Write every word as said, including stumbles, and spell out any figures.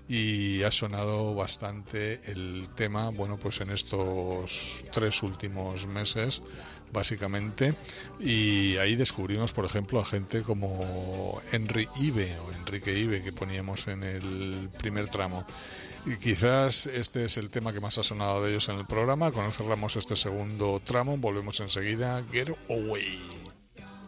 y ha sonado bastante el tema, bueno, pues en estos tres últimos meses, básicamente, y ahí descubrimos, por ejemplo, a gente como Henry Ive o Enrique Ive, que poníamos en el primer tramo. Y quizás este es el tema que más ha sonado de ellos en el programa. Cuando cerramos este segundo tramo, volvemos enseguida. Get Away.